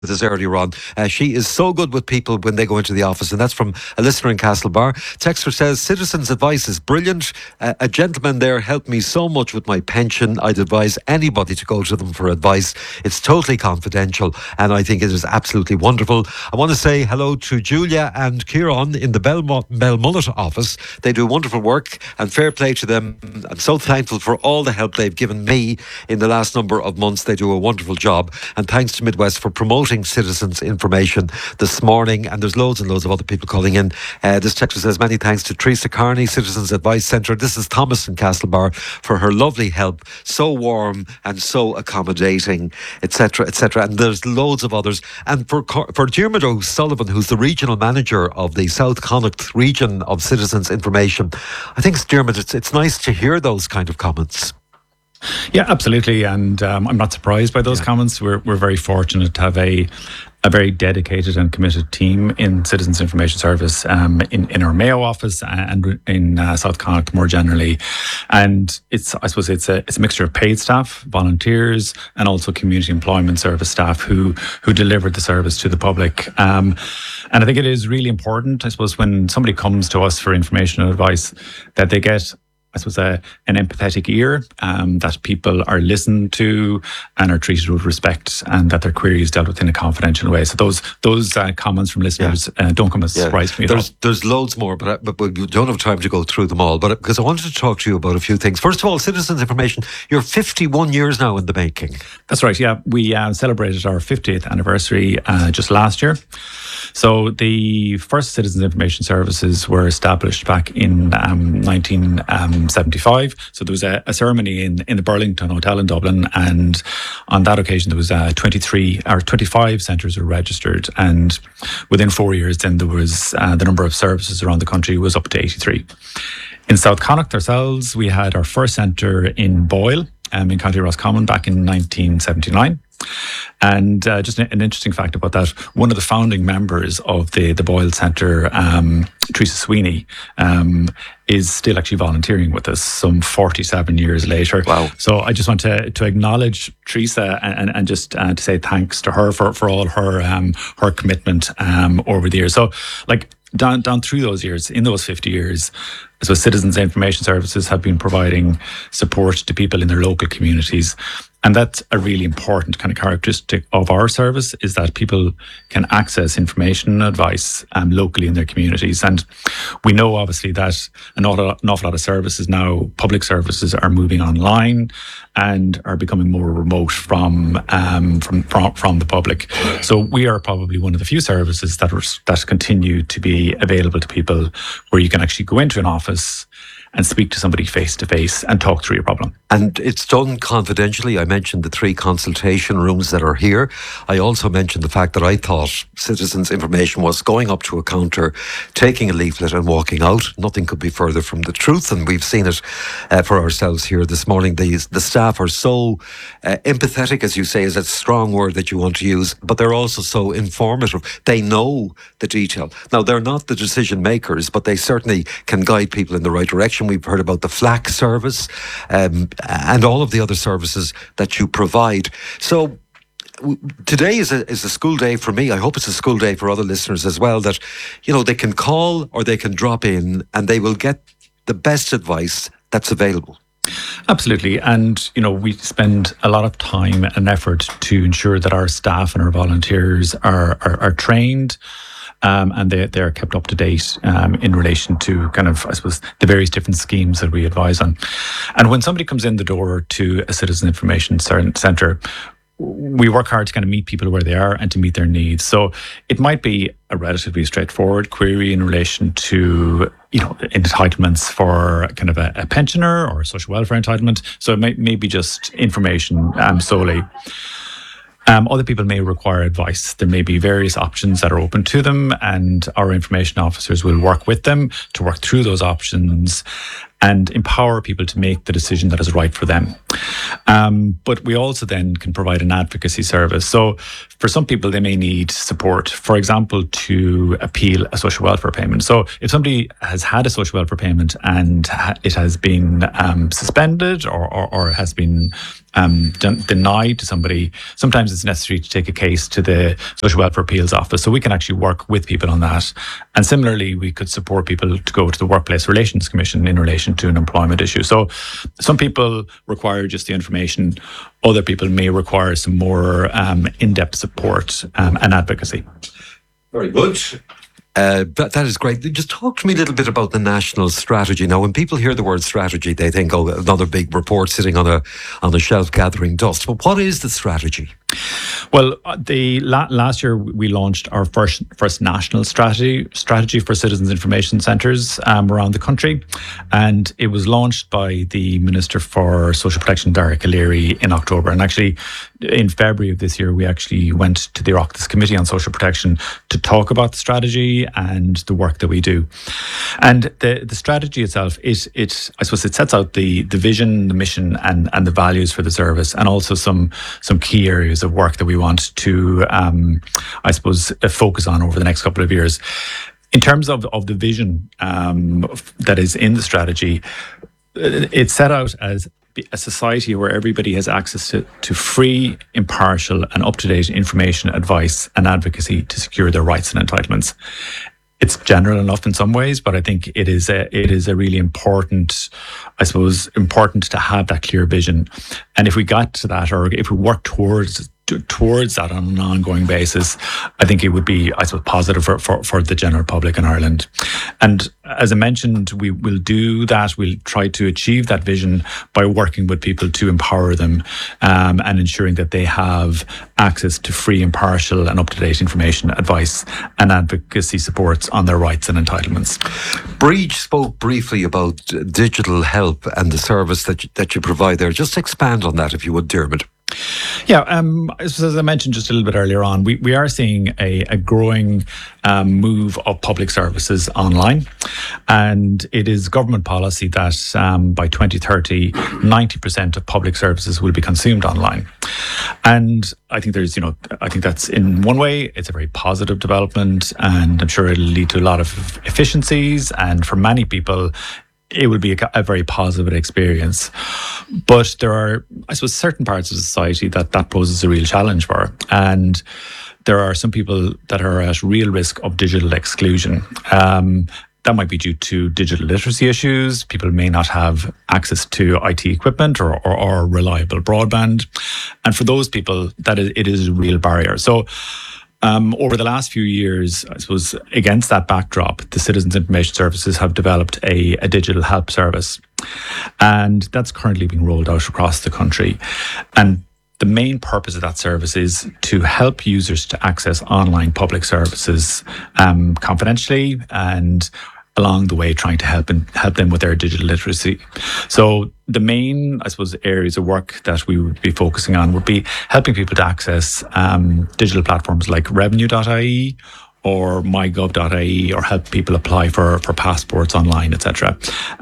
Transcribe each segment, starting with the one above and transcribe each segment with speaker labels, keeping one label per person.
Speaker 1: with us earlier on. She is so good with people when they go into the office, and that's from a listener in Castlebar. Texter says, citizens' advice is brilliant. A gentleman there helped me so much with my pension. I'd advise anybody to go to them for advice. It's totally confidential, and I think it is absolutely wonderful. I want to say hello to Julia and Kieran in the Belmullet office. They do wonderful work, and fair play to them. I'm so thankful for all the help they've given me in the last number of months. They do a wonderful job, and thanks to Midwest for promoting citizens' information this morning. And there's loads and loads of other people calling in. This texter says, many thanks to Teresa Carney, Citizens Advice Centre. This is Thomas in Castlebar, for her lovely help. So warm and so accommodating, etc., etc. And there's loads of others. And for Diarmuid O'Sullivan, who's the regional manager of the South Connacht region of Citizens Information, I think, Diarmuid, it's nice to hear those kind of comments.
Speaker 2: Yeah, absolutely, and I'm not surprised by those comments. We're very fortunate to have a very dedicated and committed team in Citizens Information Service in our Mayo office and in South Connacht more generally. And I suppose it's a mixture of paid staff, volunteers, and also community employment service staff who delivered the service to the public. And I think it is really important, I suppose, when somebody comes to us for information and advice, that they get, I suppose, an empathetic ear, that people are listened to and are treated with respect, and that their query is dealt with in a confidential way. So those comments from listeners don't come as a surprise to me at all.
Speaker 1: There's loads more, but we don't have time to go through them all. But because I wanted to talk to you about a few things. First of all, Citizens Information, you're 51 years now in the making. That's
Speaker 2: right, yeah. We celebrated our 50th anniversary just last year. So the first Citizens Information Services were established back in 1975. So there was a ceremony in the Burlington Hotel in Dublin, and on that occasion there was 25 centres were registered, and within 4 years then there was the number of services around the country was up to 83. In South Connacht ourselves, we had our first centre in Boyle in County Roscommon back in 1979. And just an interesting fact about that, one of the founding members of the Boyle Centre, Teresa Sweeney, is still actually volunteering with us some 47 years later.
Speaker 1: Wow.
Speaker 2: So I just want to acknowledge Teresa and just to say thanks to her for all her commitment over the years. So like down through those years, in those 50 years, so Citizens Information Services have been providing support to people in their local communities. And that's a really important kind of characteristic of our service, is that people can access information and advice locally in their communities. And we know obviously that an awful lot of services now, public services, are moving online and are becoming more remote from the public. So we are probably one of the few services that continue to be available to people, where you can actually go into an office and speak to somebody face to face and talk through your problem.
Speaker 1: And it's done confidentially. I mentioned the 3 consultation rooms that are here. I also mentioned the fact that I thought Citizens Information was going up to a counter, taking a leaflet and walking out. Nothing could be further from the truth, and we've seen it for ourselves here this morning. The staff are so empathetic, as you say, is a strong word that you want to use, but they're also so informative. They know the detail. Now, they're not the decision makers, but they certainly can guide people in the right direction. We've heard about the FLAC service and all of the other services that you provide. So today is a school day for me. I hope it's a school day for other listeners as well, that, you know, they can call or they can drop in and they will get the best advice that's available.
Speaker 2: Absolutely. And, you know, we spend a lot of time and effort to ensure that our staff and our volunteers are trained, and they are kept up to date in relation to kind of, I suppose, the various different schemes that we advise on. And when somebody comes in the door to a Citizen Information Centre, we work hard to kind of meet people where they are and to meet their needs. So it might be a relatively straightforward query in relation to, you know, entitlements for kind of a pensioner or a social welfare entitlement. So it may be just information solely. Other people may require advice. There may be various options that are open to them, and our information officers will work with them to work through those options and empower people to make the decision that is right for them. But we also then can provide an advocacy service. So for some people, they may need support, for example, to appeal a social welfare payment. So if somebody has had a social welfare payment and it has been suspended or has been denied to somebody, sometimes it's necessary to take a case to the Social Welfare Appeals Office. So we can actually work with people on that. And similarly, we could support people to go to the Workplace Relations Commission in relation to an employment issue. So some people require just the information. Other people may require some more in-depth support and advocacy.
Speaker 1: Very good. That is great. Just talk to me a little bit about the national strategy. Now, when people hear the word strategy, they think, oh, another big report sitting on a shelf gathering dust. But what is the strategy?
Speaker 2: Well, last year we launched our first national strategy for citizens information centres around the country, and it was launched by the Minister for Social Protection, Derek O'Leary, in October. And actually, in February of this year, we actually went to the Oireachtas Committee on Social Protection to talk about the strategy and the work that we do. And the strategy itself, I suppose it sets out the vision, the mission, and the values for the service, and also some key areas of work that we want to, I suppose, focus on over the next couple of years. In terms of the vision that is in the strategy, it's set out as a society where everybody has access to free, impartial and up-to-date information, advice and advocacy to secure their rights and entitlements. It's general enough in some ways, but I think it is a really important, I suppose, important to have that clear vision. And if we got to that, or if we work towards that on an ongoing basis, I think it would be, I suppose, positive for the general public in Ireland. And as I mentioned, we will do that. We'll try to achieve that vision by working with people to empower them and ensuring that they have access to free, impartial and up-to-date information, advice and advocacy supports on their rights and entitlements.
Speaker 1: Breach spoke briefly about digital help and the service that you provide there. Just expand on that if you would, Dermot.
Speaker 2: Yeah, as I mentioned just a little bit earlier on, we are seeing a growing move of public services online, and it is government policy that by 2030, 90% of public services will be consumed online. And I think I think that's, in one way, it's a very positive development, and I'm sure it'll lead to a lot of efficiencies, and for many people, it will be a very positive experience. But there are, I suppose, certain parts of society that poses a real challenge for. And there are some people that are at real risk of digital exclusion. That might be due to digital literacy issues. People may not have access to IT equipment or reliable broadband. And for those people, it is a real barrier. So over the last few years, I suppose, against that backdrop, the Citizens Information Services have developed a digital help service. And that's currently being rolled out across the country. And the main purpose of that service is to help users to access online public services confidentially, and along the way trying to help them with their digital literacy. So the main, I suppose, areas of work that we would be focusing on would be helping people to access digital platforms like revenue.ie or mygov.ie, or help people apply for passports online, etc.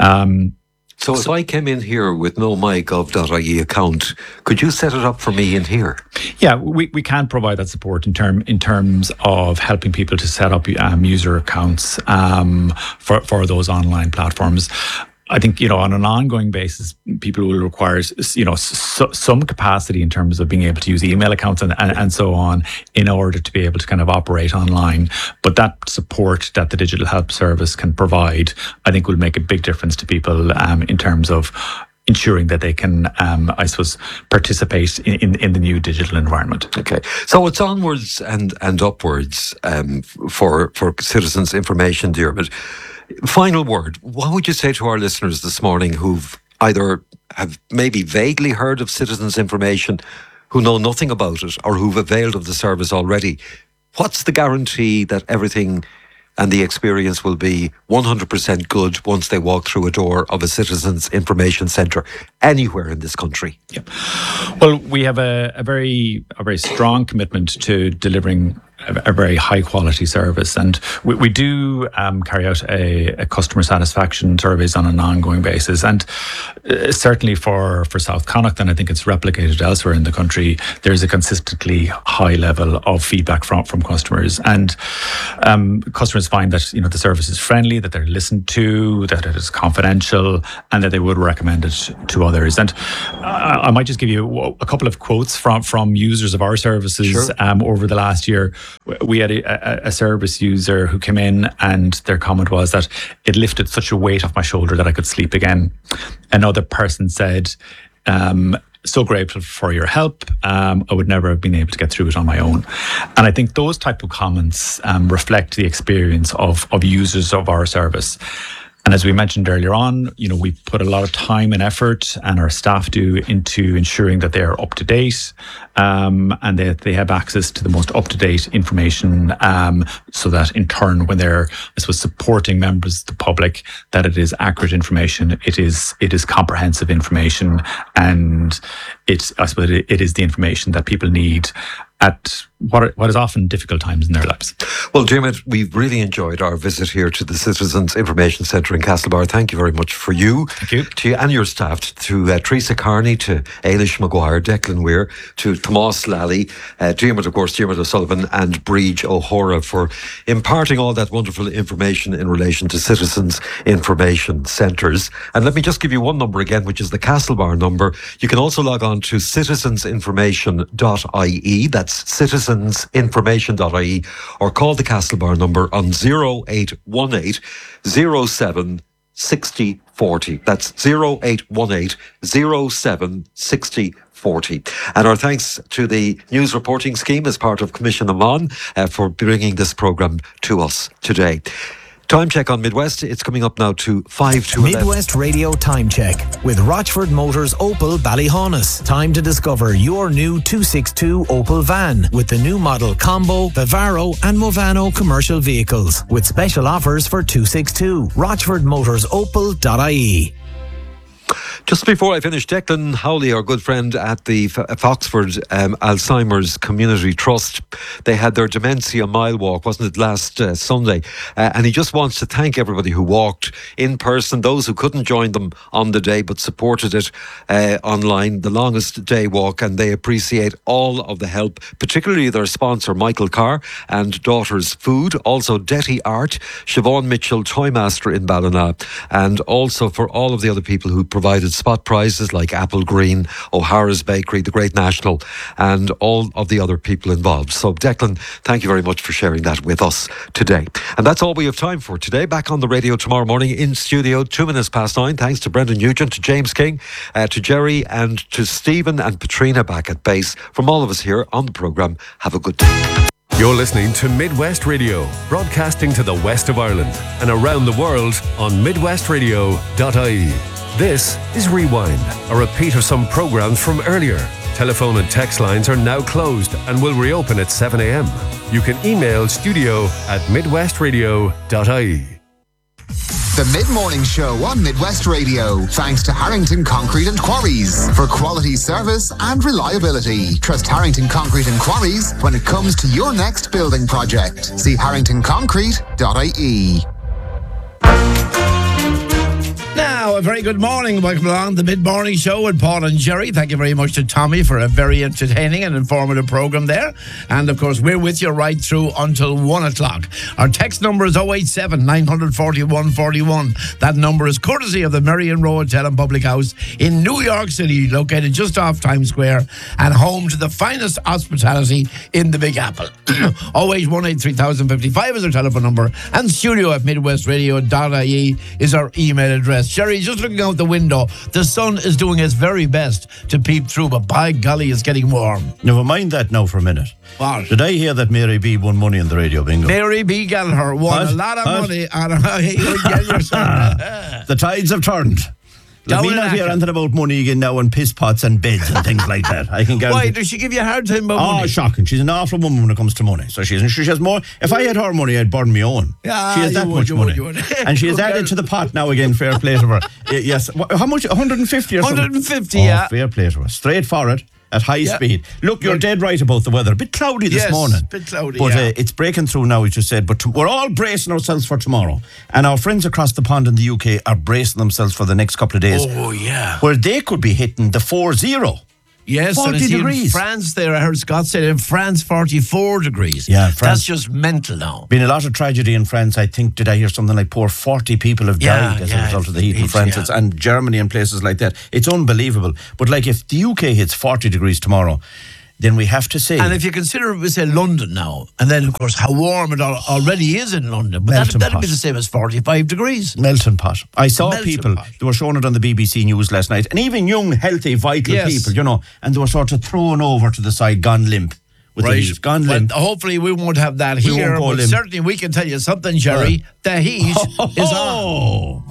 Speaker 1: So if I came in here with no mygov.ie account, could you set it up for me in here?
Speaker 2: Yeah, we can provide that support in terms of helping people to set up user accounts for those online platforms. I think, on an ongoing basis, people will require, some capacity in terms of being able to use email accounts and so on in order to be able to kind of operate online. But that support that the Digital Help Service can provide, I think, will make a big difference to people in terms of ensuring that they can, I suppose, participate in the new digital environment.
Speaker 1: Okay, so it's onwards and upwards for citizens' information, Dermot. Final word, what would you say to our listeners this morning who've either have maybe vaguely heard of citizens' information, who know nothing about it, or who've availed of the service already? What's the guarantee that everything and the experience will be 100% good once they walk through a door of a citizens' information centre anywhere in this country?
Speaker 2: Yeah. Well, we have a very strong commitment to delivering a very high quality service. And we do carry out a customer satisfaction surveys on an ongoing basis. And certainly for South Connacht, and I think it's replicated elsewhere in the country, there's a consistently high level of feedback from customers. And customers find that, you know, the service is friendly, that they're listened to, that it is confidential, and that they would recommend it to others. And I might just give you a couple of quotes from users of our services.
Speaker 1: Sure.
Speaker 2: Over the last year. We had a service user who came in, and their comment was that it lifted such a weight off my shoulder that I could sleep again. Another person said, so grateful for your help. I would never have been able to get through it on my own. And I think those type of comments reflect the experience of users of our service. And as we mentioned earlier on, you know, we put a lot of time and effort, and our staff do, into ensuring that they are up to date, and that they have access to the most up-to-date information, so that in turn, when they're, I suppose, supporting members of the public, that it is accurate information, it is comprehensive information, and I suppose it is the information that people need at what is often difficult times in their lives.
Speaker 1: Well, Dermot, we've really enjoyed our visit here to the Citizens Information Centre in Castlebar. Thank you very much for you.
Speaker 2: Thank you.
Speaker 1: To you and your staff, to Teresa Carney, to Ailish Maguire, Declan Weir, to Tomás Lally, Dermot, of course, Dermot O'Sullivan, and Bríd O'Hora for imparting all that wonderful information in relation to Citizens Information Centres. And let me just give you one number again, which is the Castlebar number. You can also log on to citizensinformation.ie. That's citizensinformation.ie, or call the Castlebar number on 0818 07 60 40. That's 0818 07 60 40. And our thanks to the News Reporting Scheme as part of Commission Amman for bringing this programme to us today. Time check on Midwest. It's coming up now to 5 to 11.
Speaker 3: Midwest Radio Time Check with Rochford Motors Opel Ballyhaunis. Time to discover your new 262 Opel van with the new model Combo, Vivaro and Movano commercial vehicles with special offers for 262. RochfordMotorsOpel.ie.
Speaker 1: Just before I finish, Declan Howley, our good friend at the Foxford Alzheimer's Community Trust, they had their Dementia Mile Walk, wasn't it, last Sunday? And he just wants to thank everybody who walked in person, those who couldn't join them on the day but supported it online, the longest day walk, and they appreciate all of the help, particularly their sponsor, Michael Carr, and Daughters Food, also Detty Art, Siobhan Mitchell, Toymaster in Ballina, and also for all of the other people who provided spot prizes like Apple Green, O'Hara's Bakery, The Great National, and all of the other people involved. So Declan, thank you very much for sharing that with us today. And that's all we have time for today. Back on the radio tomorrow morning in studio, 9:02. Thanks to Brendan Nugent, to James King, to Jerry, and to Stephen and Patrina back at base. From all of us here on the programme, have a good day.
Speaker 4: You're listening to Midwest Radio, broadcasting to the west of Ireland and around the world on midwestradio.ie. This is Rewind, a repeat of some programmes from earlier. Telephone and text lines are now closed and will reopen at 7 a.m. You can email studio@midwestradio.ie.
Speaker 5: The Mid-Morning Show on Midwest Radio. Thanks to Harrington Concrete and Quarries for quality service and reliability. Trust Harrington Concrete and Quarries when it comes to your next building project. See harringtonconcrete.ie.
Speaker 6: Now, a very good morning. Welcome along the Mid-Morning Show with Paul and Jerry. Thank you very much to Tommy for a very entertaining and informative programme there. And, of course, we're with you right through until 1 o'clock. Our text number is 087 941 41. That number is courtesy of the Marion Row Hotel and Public House in New York City, located just off Times Square and home to the finest hospitality in the Big Apple. 081 3055 is our telephone number, and studio@midwestradio.ie is our email address. Jerry, just looking out the window, the sun is doing its very best to peep through, but by golly, it's getting warm.
Speaker 7: Never mind that now for a minute.
Speaker 6: What?
Speaker 7: Did I hear that Mary B won money in the radio bingo?
Speaker 6: Mary B. Gallagher won a lot of money on
Speaker 7: The tides have turned. Let me not hear anything about money again now and piss pots and beds and things like that. I can guarantee.
Speaker 6: Why does she give you a hard time about money?
Speaker 7: Oh, shocking. She's an awful woman when it comes to money. So she has more. If I had her money, I'd burn my own.
Speaker 6: Yeah,
Speaker 7: she has that much money. And she has added to the pot now again. Fair play to her. Yes. How much? 150 or something?
Speaker 6: 150, yeah.
Speaker 7: Fair play to her. Straight for it. at high speed. Look, you're dead right about the weather. A bit cloudy this morning.
Speaker 6: Bit cloudy,
Speaker 7: but it's breaking through now, as you said. But we're all bracing ourselves for tomorrow. And our friends across the pond in the UK are bracing themselves for the next couple of days.
Speaker 6: Oh, yeah.
Speaker 7: Where they could be hitting the 40.
Speaker 6: Yes,
Speaker 7: 40
Speaker 6: and I see
Speaker 7: degrees.
Speaker 6: in France there, I heard Scott say in France 44 degrees.
Speaker 7: Yeah, France.
Speaker 6: That's just mental now.
Speaker 7: Been a lot of tragedy in France. I think, did I hear something like 40 people have died as a result of the heat in France and Germany and places like that. It's unbelievable. But like if the UK hits 40 degrees tomorrow, then we have to say...
Speaker 6: And if you consider, we say London now, and then, of course, how warm it already is in London, but that'd be the same as 45 degrees.
Speaker 7: Melting pot. I saw people, they were showing it on the BBC News last night, and even young, healthy, vital people, you know, and they were sort of thrown over to the side, gone limp. With the heat. Gone limp.
Speaker 6: Well, hopefully we won't have that here, but certainly we can tell you something, Jerry. The heat is on.